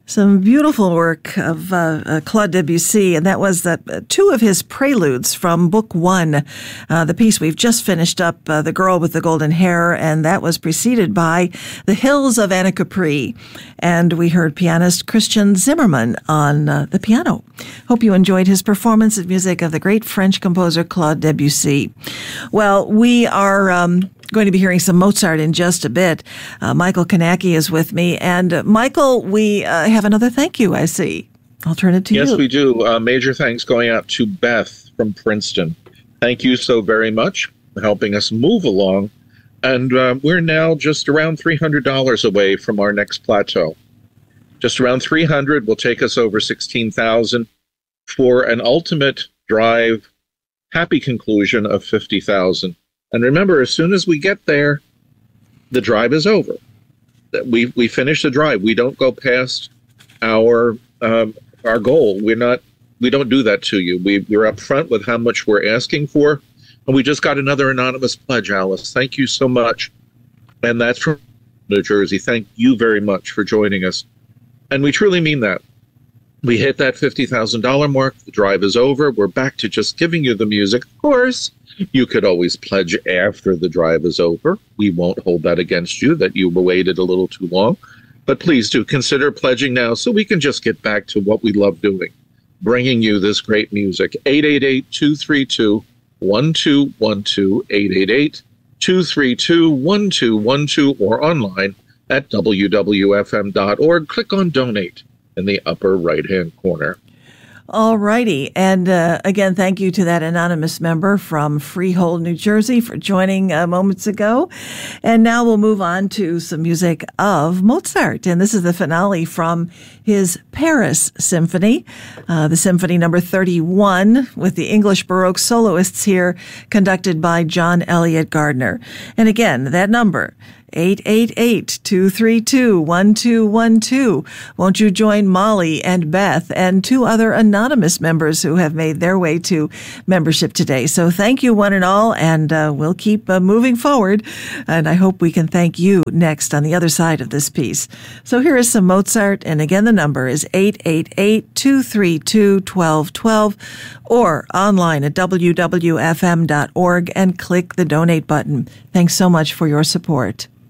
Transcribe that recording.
Some beautiful work of Claude Debussy, and that was two of his preludes from Book One, the piece we've just finished up, The Girl with the Golden Hair, and that was preceded by The Hills of Anacapri. And we heard pianist Christian Zimmermann on the piano. Hope you enjoyed his performance of music of the great French composer Claude Debussy. Well, we are going to be hearing some Mozart in just a bit. Michael Kanacki is with me. And Michael, we have another thank you, I see. I'll turn it to you. Yes, we do. Major thanks going out to Beth from Princeton. Thank you so very much for helping us move along. And we're now just around $300 away from our next plateau. Just around 300 will take us over 16,000 for an ultimate drive, happy conclusion of 50,000. And remember, as soon as we get there, the drive is over. We finish the drive. We don't go past our goal. We don't do that to you. We're up front with how much we're asking for. And we just got another anonymous pledge, Alice. Thank you so much. And that's from New Jersey. Thank you very much for joining us. And we truly mean that. We hit that $50,000 mark. The drive is over. We're back to just giving you the music. Of course, you could always pledge after the drive is over. We won't hold that against you, that you waited a little too long. But please do consider pledging now so we can just get back to what we love doing, bringing you this great music. 888-232-1212, 888-232-1212, or online at wwfm.org. Click on Donate in the upper right-hand corner. All righty. And again, thank you to that anonymous member from Freehold, New Jersey for joining moments ago. And now we'll move on to some music of Mozart. And this is the finale from his Paris Symphony, the Symphony number 31, with the English Baroque soloists here, conducted by John Elliott Gardner. And again, that number, 888-232-1212. Won't you join Molly and Beth and two other anonymous members who have made their way to membership today? So thank you one and all, and we'll keep moving forward. And I hope we can thank you next on the other side of this piece. So here is some Mozart, and again, the number is 888-232-1212, or online at wwfm.org and click the donate button. Thanks so much for your support.